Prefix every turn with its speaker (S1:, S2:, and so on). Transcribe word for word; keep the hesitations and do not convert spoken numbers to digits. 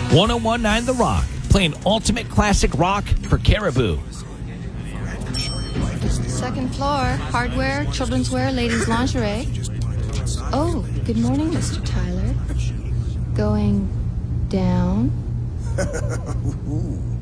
S1: one oh one point nine The Rock, playing ultimate classic rock for Caribou.
S2: Second floor, hardware, children's wear, ladies' lingerie. Oh, good morning, Mister Tyler. Going down?